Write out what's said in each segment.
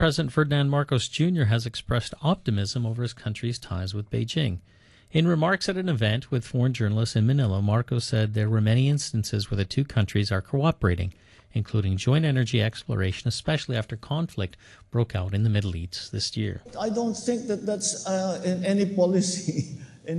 President Ferdinand Marcos Jr. has expressed optimism over his country's ties with Beijing. In remarks at an event with foreign journalists in Manila, Marcos said there were many instances where the two countries are cooperating, including joint energy exploration, especially after conflict broke out in the Middle East this year. I don't think that that's in any policy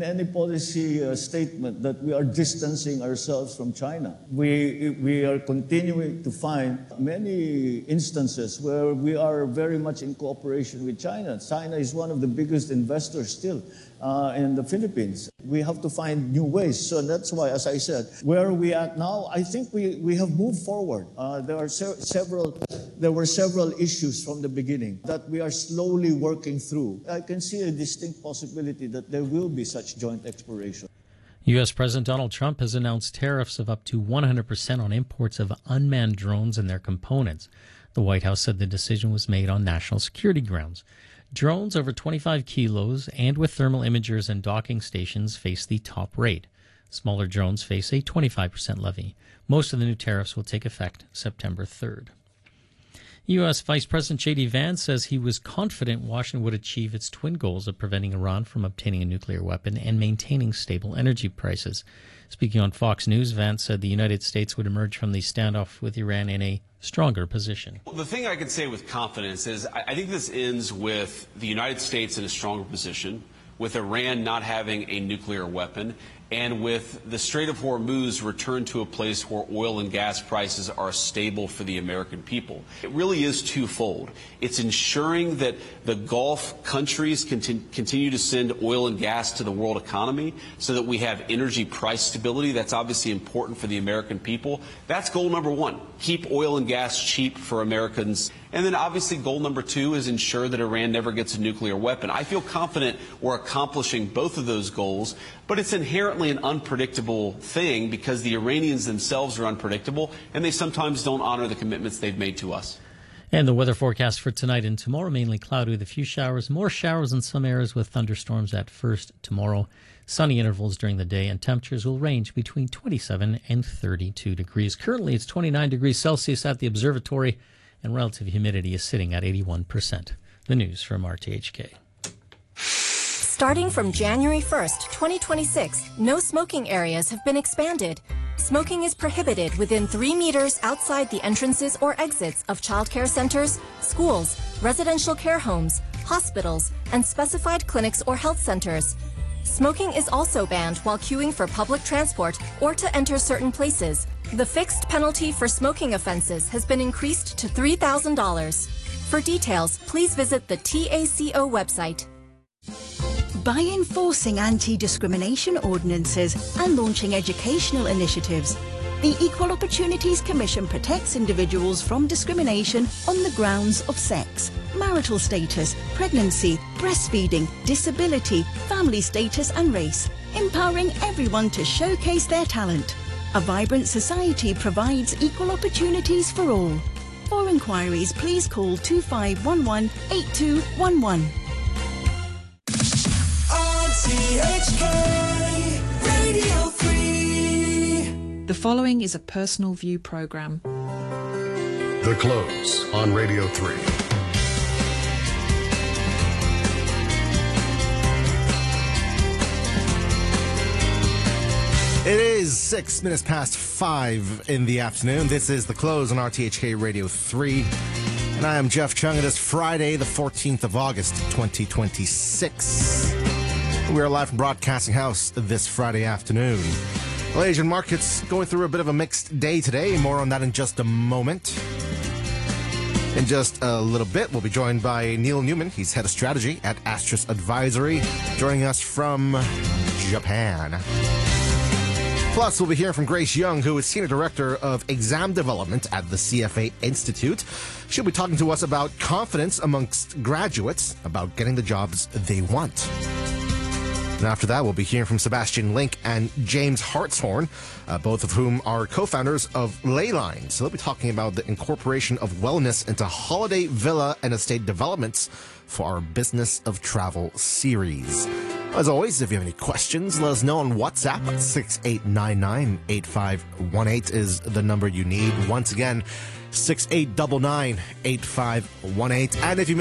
statement that we are distancing ourselves from China. We are continuing to find many instances where we are very much in cooperation with China. China is one of the biggest investors still in the Philippines. We have to find new ways. So that's why, as I said, where are we at now? I think we have moved forward. There were several issues from the beginning that we are slowly working through. I can see a distinct possibility that there will be such joint exploration. U.S. President Donald Trump has announced tariffs of up to 100% on imports of unmanned drones and their components. The White House said the decision was made on national security grounds. Drones over 25 kilos and with thermal imagers and docking stations face the top rate. Smaller drones face a 25% levy. Most of the new tariffs will take effect September 3rd. U.S. Vice President J.D. Vance says he was confident Washington would achieve its twin goals of preventing Iran from obtaining a nuclear weapon and maintaining stable energy prices. Speaking on Fox News, Vance said the United States would emerge from the standoff with Iran in a stronger position. Well, the thing I can say with confidence is I think this ends with the United States in a stronger position, with Iran not having a nuclear weapon, and with the Strait of Hormuz returned to a place where oil and gas prices are stable for the American people. It really is twofold. It's ensuring that the Gulf countries continue to send oil and gas to the world economy so that we have energy price stability. That's obviously important for the American people. That's goal number one. Keep oil and gas cheap for Americans. And then obviously goal number two is ensure that Iran never gets a nuclear weapon. I feel confident we're accomplishing both of those goals, but it's inherently an unpredictable thing because the Iranians themselves are unpredictable and they sometimes don't honor the commitments they've made to us. And the weather forecast for tonight and tomorrow, mainly cloudy with a few showers, more showers in some areas with thunderstorms at first tomorrow. Sunny intervals during the day, and temperatures will range between 27 and 32 degrees. Currently, it's 29 degrees Celsius at the observatory, and relative humidity is sitting at 81%. The news from RTHK. Starting from January 1st, 2026, no smoking areas have been expanded. Smoking is prohibited within 3 meters outside the entrances or exits of childcare centers, schools, residential care homes, hospitals, and specified clinics or health centers. Smoking is also banned while queuing for public transport or to enter certain places. The fixed penalty for smoking offenses has been increased to $3,000. For details, please visit the TACO website. By enforcing anti-discrimination ordinances and launching educational initiatives, the Equal Opportunities Commission protects individuals from discrimination on the grounds of sex, marital status, pregnancy, breastfeeding, disability, family status and race, empowering everyone to showcase their talent. A vibrant society provides equal opportunities for all. For inquiries, please call 2511 8211. RTHK Radio 3. The following is a personal view program. The Close on Radio 3. It is 6 minutes past 5 in the afternoon. This is The Close on RTHK Radio 3. And I am Jeff Chung. It is Friday, the 14th of August, 2026. We are live from Broadcasting House this Friday afternoon. Well, Asian markets going through a bit of a mixed day today. More on that in just a moment. In just a little bit, we'll be joined by Neil Newman. He's head of strategy at Astris Advisory, joining us from Japan. Plus, we'll be hearing from Grace Young, who is Senior Director of Exam Development at the CFA Institute. She'll be talking to us about confidence amongst graduates about getting the jobs they want. And after that, we'll be hearing from Sebastian Link and James Hartshorn, both of whom are co-founders of Leyline. So they'll be talking about the incorporation of wellness into holiday villa and estate developments for our Business of Travel series. As always, if you have any questions, let us know on WhatsApp. 6899-8518 is the number you need. Once again, 6899-8518. And if you